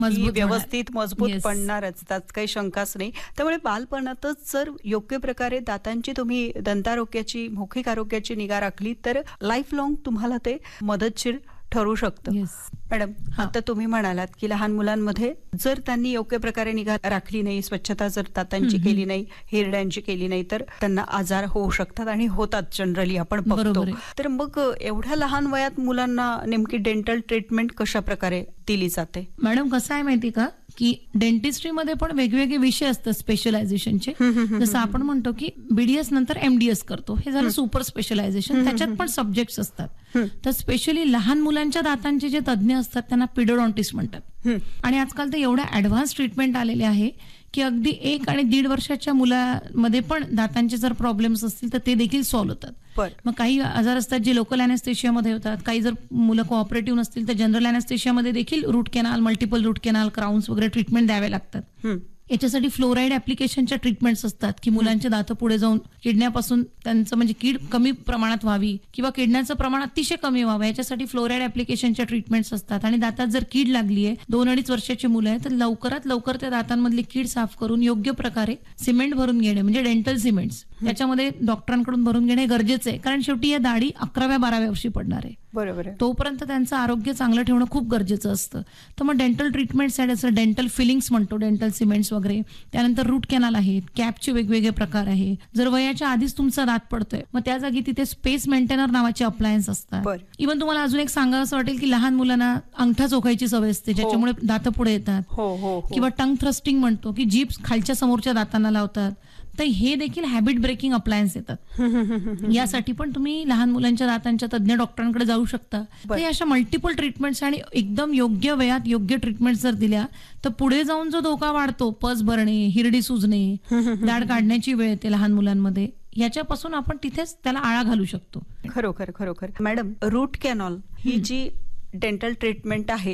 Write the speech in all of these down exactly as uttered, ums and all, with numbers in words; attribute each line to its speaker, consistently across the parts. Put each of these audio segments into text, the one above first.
Speaker 1: मजबूत
Speaker 2: व्यवस्थित मजबूत
Speaker 1: Yes.
Speaker 2: पडणारच, त्यात काही शंकाच नाही. त्यामुळे बालपणातच जर योग्य प्रकारे दातांची तुम्ही दंतारोग्याची मौखिक आरोग्याची निगा राखली तर लाईफ लॉंग तुम्हाला ते मदतशीर ठरू शकतं.
Speaker 1: Yes.
Speaker 2: मॅडम,
Speaker 1: हा.
Speaker 2: आता तुम्ही म्हणालात की लहान मुलांमध्ये जर त्यांनी योग्य प्रकारे निगा राखली नाही, स्वच्छता जर दातांची
Speaker 1: हम्म,
Speaker 2: केली नाही, हिरड्यांची केली नाही तर त्यांना आजार होऊ शकतात आणि होतात जनरली आपण बघतो.
Speaker 1: बरोबर आहे.
Speaker 2: तर मग एवढ्या लहान वयात मुलांना नेमकी डेंटल ट्रीटमेंट कशा प्रकारे दिली जाते?
Speaker 1: मॅडम कसं आहे माहिती का की डेंटिस्ट्रीमध्ये पण वेगवेगळे विषय असतात स्पेशलायझेशनचे. जसं आपण म्हणतो की बीडीएस नंतर एमडीएस करतो, हे झालं सुपर स्पेशलायझेशन. त्याच्यात पण सब्जेक्ट्स असतात. तर स्पेशली लहान मुलांच्या दातांचे जे तज्ज्ञ असतात त्यांना पिडोडॉन्टिस्ट म्हणतात. आणि आजकाल तर एवढ्या ऍडव्हान्स ट्रीटमेंट आलेले आहे की अगदी एक आणि दीड वर्षाच्या मुलामध्ये पण दातांचे जर प्रॉब्लेम्स असतील तर ते देखील सॉल्व्ह होतात.
Speaker 2: बरं.
Speaker 1: मग काही आजार असतात जे लोकल अॅनेस्थेशियामध्ये होतात, काही जर मुलं कोऑपरेटिव्ह नसतील तर जनरल अॅनेस्थेशियामध्ये देखील route canal, multiple route canal, crowns वगैरे ट्रीटमेंट द्यावे लागतात. याच्यासाठी फ्लोराईड ऍप्लिकेशनच्या ट्रीटमेंट्स असतात की मुलांचे दात पुढे जाऊन किडण्यापासून त्यांचं म्हणजे कीड कमी प्रमाणात व्हावी किंवा किडण्याचं प्रमाण अतिशय कमी व्हावं याच्यासाठी फ्लोराईड ऍप्लिकेशनच्या ट्रीटमेंट्स असतात. आणि दातात जर कीड लागली आहे, दोन अडीच वर्षाची मुलं आहे, तर लवकरात लवकर त्या दातांमधली कीड साफ करून योग्य प्रकारे सिमेंट भरून घेणे म्हणजे डेंटल सिमेंट्स त्याच्यामध्ये डॉक्टरांकडून भरून घेणे गरजेचं आहे. कारण शेवटी या दाढी अकराव्या बाराव्या वर्षी पडणार आहे.
Speaker 2: बरोबर आहे.
Speaker 1: तोपर्यंत त्यांचं आरोग्य चांगलं ठेवणं खूप गरजेचं असतं. तर मग डेंटल ट्रीटमेंटसाठी असं डेंटल फिलिंग्स म्हणतो, डेंटल सिमेंट्स वगैरे. त्यानंतर रूट कॅनाल आहेत, कॅपचे वेगवेगळे प्रकार आहे. जर वयाच्या आधीच तुमचा दात पडतोय मग त्या जागी तिथे स्पेस मेंटेनर नावाचे अप्लायन्स असतात. इव्हन तुम्हाला अजून एक सांगावं असं वाटेल की लहान मुलांना अंगठा चोखायची सवय असते ज्याच्यामुळे दात पुढे येतात.
Speaker 2: हो हो
Speaker 1: किंवा टंग थ्रस्टिंग म्हणतो की जीभ खालच्या समोरच्या दातांना लावतात. तर हे देखील हॅबिट ब्रेकिंग अप्लायन्स येतात. यासाठी पण तुम्ही लहान मुलांच्या दातांच्या तज्ज्ञ डॉक्टरांकडे जाऊ शकता. तर अशा मल्टिपल ट्रीटमेंट्स आणि एकदम योग्य वयात योग्य ट्रीटमेंट जर दिल्या तर पुढे जाऊन जो धोका वाढतो, पस भरणे, हिरडी सुजणे, दाढ काढण्याची वेळ येते लहान मुलांमध्ये, याच्यापासून आपण तिथेच त्याला आळा घालू शकतो.
Speaker 2: खरोखर खरोखर. मॅडम, रूट कॅनॉल ही जी डेंटल ट्रीटमेंट आहे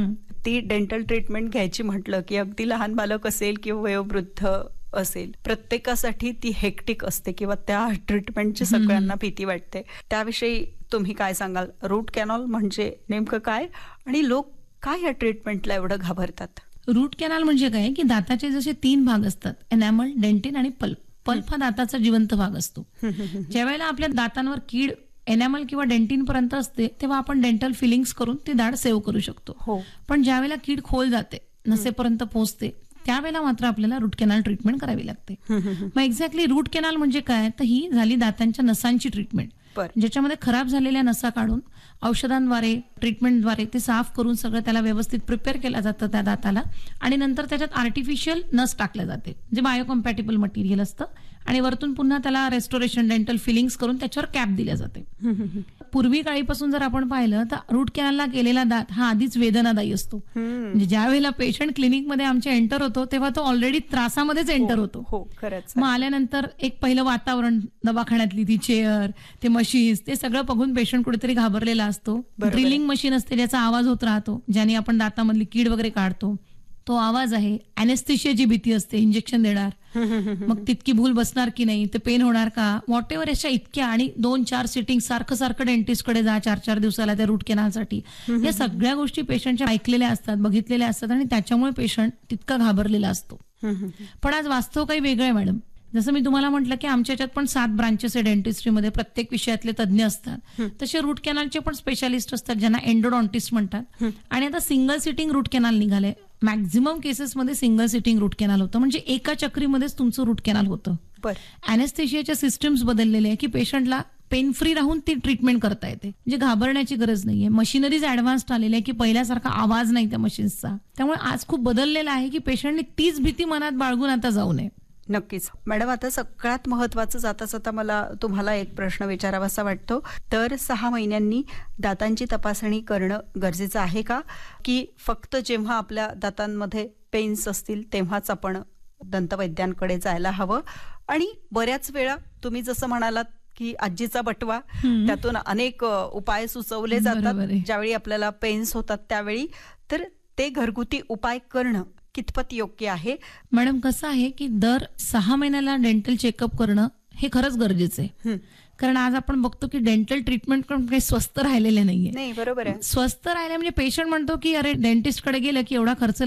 Speaker 2: ती डेंटल ट्रीटमेंट घ्यायची म्हटलं की अगदी लहान बालक असेल किंवा वयोवृद्ध असेल, प्रत्येकासाठी ती हेक्टिक असते किंवा त्या ट्रीटमेंटची सगळ्यांना भीती वाटते. त्याविषयी तुम्ही काय सांगाल? रूट कॅनॉल म्हणजे नेमकं काय आणि लोक काय या ट्रीटमेंटला एवढं घाबरतात?
Speaker 1: रूट कॅनॉल म्हणजे काय की दाताचे जसे तीन भाग असतात, एनॅमल, डेंटिन आणि पल्प. पल्प हा दाताचा जिवंत भाग असतो. ज्यावेळेला आपल्या दातांवर कीड एनॅमल किंवा डेंटिन पर्यंत असते तेव्हा आपण डेंटल फिलिंग्स करून ती दाढ सेव्ह करू शकतो. पण ज्यावेळेला कीड खोल जाते, नसेपर्यंत पोहोचते, त्यावेळेला मात्र आपल्याला रूट कॅनल ट्रीटमेंट करावी लागते. मग एक्झॅक्टली रूट कॅनल म्हणजे काय, तर ही झाली दातांच्या नसांची ट्रीटमेंट, ज्याच्यामध्ये खराब झालेल्या नसा काढून औषधांद्वारे, ट्रीटमेंटद्वारे ते साफ करून सगळं त्याला व्यवस्थित प्रिपेअर केलं जातं त्या दाताला. आणि नंतर त्याच्यात आर्टिफिशियल नस टाकल्या जाते जे बायोकम्पॅटिबल मटेरियल असतं आणि वरतून पुन्हा त्याला रेस्टोरेशन, डेंटल फिलिंग्स करून त्याच्यावर कॅप दिल्या जाते. पूर्वी काळीपासून जर आपण पाहिलं तर रूट कॅनलला केलेला दात हा आधीच वेदनादायी असतो. म्हणजे ज्या वेळेला पेशंट क्लिनिकमध्ये आमच्या एंटर होतो तेव्हा तो ऑलरेडी त्रासामध्येच एंटर होतो. मग आल्यानंतर एक पहिलं वातावरण, दवाखान्यातली ती चेअर, ते मशीन्स, ते सगळं बघून पेशंट कुठेतरी घाबरलेला असतो. ड्रिलिंग मशीन असते ज्याचा आवाज होत राहतो, ज्याने आपण दातामधली कीड वगैरे काढतो, तो आवाज आहे. अॅनेस्थेशियाची भीती असते, इंजेक्शन देणार, मग तितकी भूल बसणार की नाही, ते पेन होणार का, व्हॉट एव्हर, अशा इतक्या. आणि दोन चार सिटिंग, सारखं सारखं डेंटिस्टकडे जा चार चार दिवसाला त्या रूट कॅनलसाठी. या सगळ्या गोष्टी पेशंटच्या ऐकलेल्या असतात, बघितलेल्या असतात आणि त्याच्यामुळे पेशंट तितका घाबरलेला असतो. पण आज वास्तव काही वेगळं आहे मॅडम. जसं मी तुम्हाला म्हटलं की आमच्या याच्यात पण सात ब्रांचेस आहे डेंटिस्ट्रीमध्ये, प्रत्येक विषयातले तज्ज्ञ असतात. तसे रूट कॅनलचे पण स्पेशालिस्ट असतात ज्यांना एंडोडॉन्टिस्ट म्हणतात. आणि आता सिंगल सिटिंग रूट कॅनल निघाले. मॅक्झिमम केसेसमध्ये सिंगल सिटिंग रूट कॅनल होतं, म्हणजे एका चक्रीमध्येच तुमचं रूट कॅनल होतं. अॅनेस्थेशियाच्या सिस्टम्स बदललेले आहे की पेशंटला पेन फ्री राहून ती ट्रीटमेंट करता येते, म्हणजे घाबरण्याची गरज नाहीये. मशिनरीज ऍडव्हान्स्ड आलेले आहे की पहिल्यासारखा आवाज नाही त्या मशीन्सचा. त्यामुळे आज खूप बदललेला आहे की पेशंटने तीच भीती मनात बाळगून आता जाऊ नये.
Speaker 2: नक्कीच. मॅडम, आता सगळ्यात महत्वाचं जाता जाता मला तुम्हाला एक प्रश्न विचारावासा वाटतो. तर सहा महिन्यांनी दातांची तपासणी करणं गरजेचं आहे का, की फक्त जेव्हा आपल्या दातांमध्ये पेन्स असतील तेव्हाच आपण दंतवैद्यांकडे जायला हवं? आणि बऱ्याच वेळा तुम्ही जसं म्हणालात की आजीचा बटवा, त्यातून अनेक उपाय सुचवले जातात ज्यावेळी आपल्याला पेन्स होतात त्यावेळी, तर ते घरगुती उपाय करणं कितपत योग्य आहे?
Speaker 1: मॅडम, कसं आहे की दर सहा महिन्याला डेंटल चेकअप करणं हे खरंच गरजेचं आहे. कारण आज आपण बघतो की डेंटल ट्रीटमेंट पण काही स्वस्त राहिलेले नाहीये.
Speaker 2: नाही, बरोबर आहे.
Speaker 1: स्वस्त राहिले म्हणजे पेशंट म्हणतो की अरे डेंटिस्ट कडे गेलं की एवढा खर्च